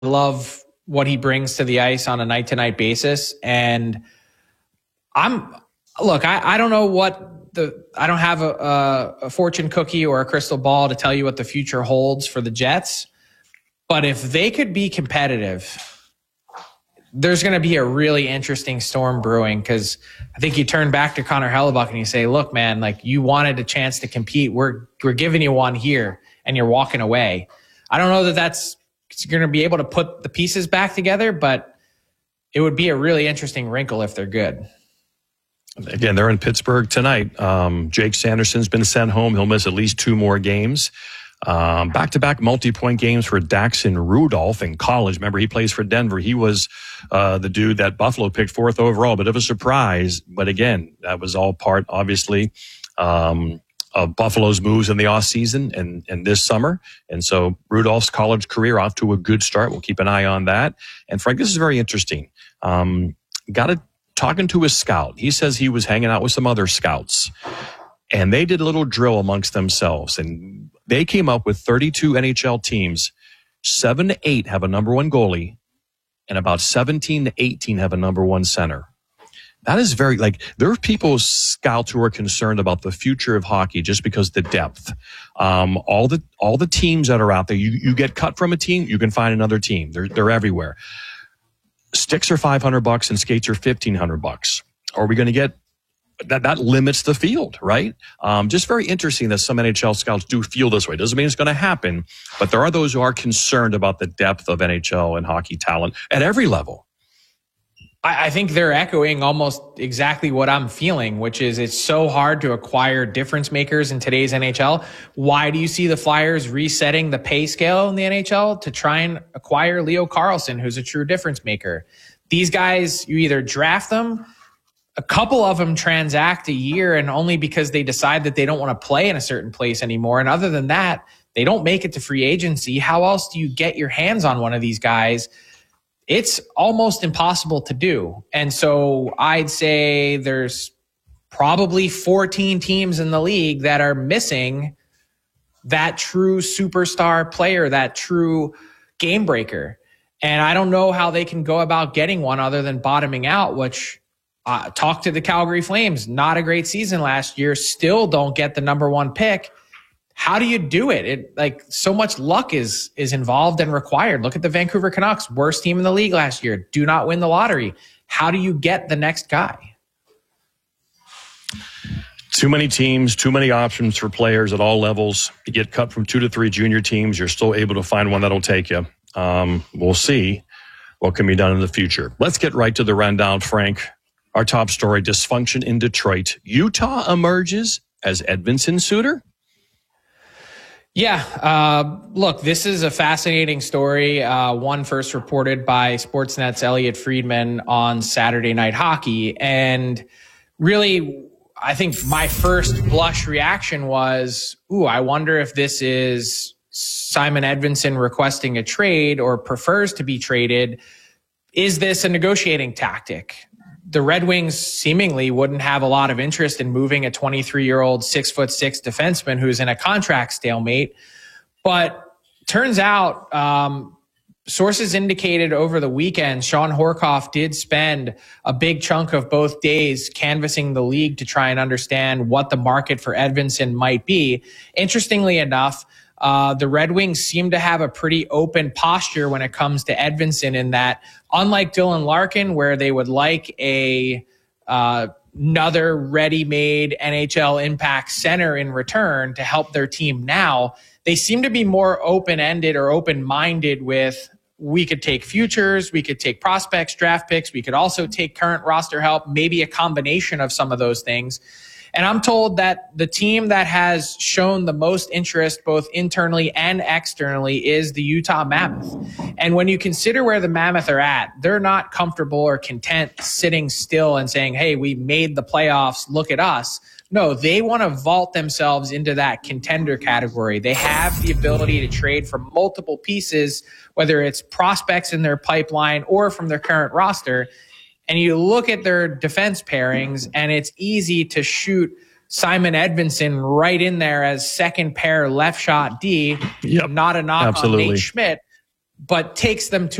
love what he brings to the ice on a night-to-night basis. And I don't know I don't have a fortune cookie or a crystal ball to tell you what the future holds for the Jets. But if they could be competitive, there's going to be a really interesting storm brewing, because I think you turn back to Connor Hellebuyck and you say, look, man, like, you wanted a chance to compete. We're giving you one here and you're walking away. I don't know that that's going to be able to put the pieces back together, but it would be a really interesting wrinkle if they're good. Again, they're in Pittsburgh tonight. Jake Sanderson's been sent home. He'll miss at least 2 more games. Back-to-back multi-point games for Daxon Rudolph in college. Remember, he plays for Denver. He was the dude that Buffalo picked 4th overall. Bit of a surprise. But again, that was all part, obviously, of Buffalo's moves in the offseason and this summer. And so Rudolph's college career off to a good start. We'll keep an eye on that. And Frank, this is very interesting. Talking to a scout. He says he was hanging out with some other scouts, and they did a little drill amongst themselves, and they came up with 32 NHL teams. 7 to 8 have a number 1 goalie, and about 17 to 18 have a number 1 center. That is very, there are people, scouts, who are concerned about the future of hockey just because of the depth. All the teams that are out there, you get cut from a team, you can find another team. They're everywhere. Sticks are $500 and skates are $1,500. Are we going to get that limits the field, right? Just very interesting that some NHL scouts do feel this way. Doesn't mean it's going to happen, but there are those who are concerned about the depth of NHL and hockey talent at every level. I think they're echoing almost exactly what I'm feeling, which is it's so hard to acquire difference makers in today's NHL. Why do you see the Flyers resetting the pay scale in the NHL to try and acquire Leo Carlsson, who's a true difference maker? These guys, you either draft them, a couple of them transact a year, and only because they decide that they don't want to play in a certain place anymore. And other than that, they don't make it to free agency. How else do you get your hands on one of these guys? It's almost impossible to do. And so I'd say there's probably 14 teams in the league that are missing that true superstar player, that true game breaker. And I don't know how they can go about getting one other than bottoming out, which talk to the Calgary Flames. Not a great season last year. Still don't get the number 1 pick. How do you do it? So much luck is involved and required. Look at the Vancouver Canucks, worst team in the league last year. Do not win the lottery. How do you get the next guy? Too many teams, too many options for players at all levels. You get cut from 2 to 3 junior teams. You're still able to find one that'll take you. We'll see what can be done in the future. Let's get right to the rundown, Frank. Our top story, dysfunction in Detroit. Utah emerges as Edvinsson suitor? Yeah. Look, this is a fascinating story. One first reported by Sportsnet's Elliot Friedman on Saturday Night Hockey. And really, I think my first blush reaction was, I wonder if this is Simon Edvinsson requesting a trade or prefers to be traded. Is this a negotiating tactic? The Red Wings seemingly wouldn't have a lot of interest in moving a 23-year-old 6'6" defenseman who's in a contract stalemate. But turns out, sources indicated over the weekend, Sean Horkoff did spend a big chunk of both days canvassing the league to try and understand what the market for Edvinsson might be. Interestingly enough, the Red Wings seem to have a pretty open posture when it comes to Edvinsson, in that, unlike Dylan Larkin, where they would like another ready-made NHL impact center in return to help their team now, they seem to be more open-ended or open-minded with, we could take futures, we could take prospects, draft picks, we could also take current roster help, maybe a combination of some of those things. And I'm told that the team that has shown the most interest both internally and externally is the Utah Mammoth. And when you consider where the Mammoth are at, they're not comfortable or content sitting still and saying, hey, we made the playoffs, look at us. No, they want to vault themselves into that contender category. They have the ability to trade for multiple pieces, whether it's prospects in their pipeline or from their current roster. And you look at their defense pairings, and it's easy to shoot Simon Edvinsson right in there as second pair left shot D. Yep, not a knock absolutely on Nate Schmidt. but takes them to